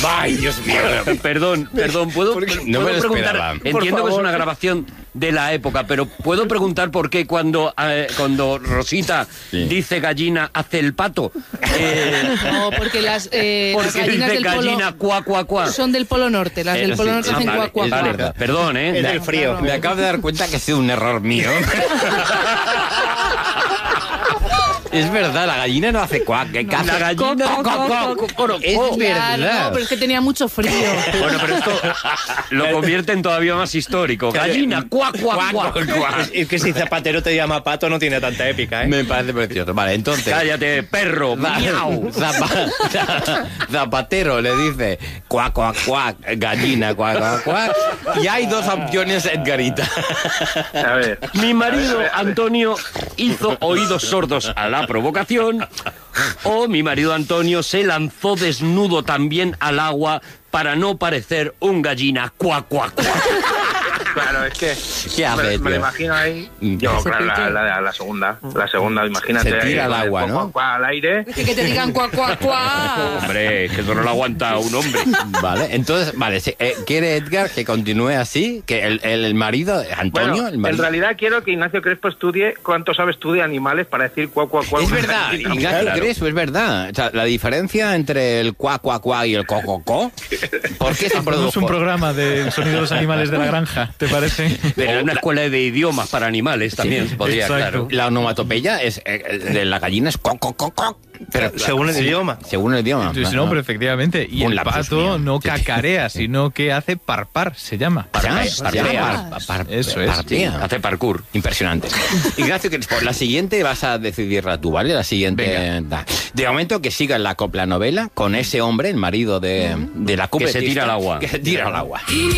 ¡Ay, Dios mío! Perdón, ¿puedo No me lo preguntar? esperaba. Entiendo que es una grabación de la época, pero ¿puedo preguntar por qué cuando Rosita dice gallina hace el pato? No, porque las Porque gallinas dice del polo gallina cuá, cuá, cuá. son del Polo Norte. Las del Polo Norte hacen cuá, cuá, Vale, cuá. perdón, Es del frío. Claro. Me acabo de dar cuenta que ha sido un error mío. Es verdad, la gallina no hace cuac, que caza. La gallina Es Claro, verdad. no, pero es que tenía mucho frío. Bueno, pero esto lo convierte en todavía más histórico. Gallina, cuá, cuá, cuá. Es que si Zapatero te llama Pato no tiene tanta épica, ¿eh? Me parece precioso. Vale, entonces... Cállate, perro, miau. Zapatero le dice cuac, cuac, cuac, gallina, cuac, cuac, cuac. Y hay dos opciones, Edgarita. A ver. Mi marido Antonio hizo oídos sordos a la provocación, o mi marido Antonio se lanzó desnudo también al agua para no parecer un gallina cuá, cuá, cuá. Claro, es que ¿Qué hace, me lo tío? imagino ahí. Yo, claro, la segunda. La segunda, imagínate. Se tira ahí, al agua, cuá, ¿no? cuá, cuá, al aire. Es que te digan cuá, cuá, cuá. Hombre, que eso no lo aguanta un hombre. Vale, entonces, vale, ¿quiere Edgar que continúe así? Que el marido, Antonio, Bueno, el marido... en realidad quiero que Ignacio Crespo estudie cuánto sabes tú de animales para decir cuá, cuá, cuá. Es una verdad, gallina. Ignacio Claro. Crespo, es verdad. O sea, la diferencia entre el cuá, cuá, cuá y el co, co, co, ¿por qué se Hacemos un produjo? programa del sonido de los animales de la granja, ¿te parece? Pero una escuela de idiomas para animales también podría, exacto. claro. La onomatopeya es, de la gallina es co, co, co, co. Pero, Según el idioma. Según el idioma. Sí, no, pero efectivamente. Y Un el lapsus pato mío. no Sí. cacarea, sino que hace parpar, se llama. Eso es. Parpea. Hace parkour. Impresionante. Ignacio Crespo, la siguiente vas a decidirla tú, ¿vale? La siguiente... De momento que siga la copla novela con ese hombre, el marido de la Que se tira al agua. Que se tira al agua.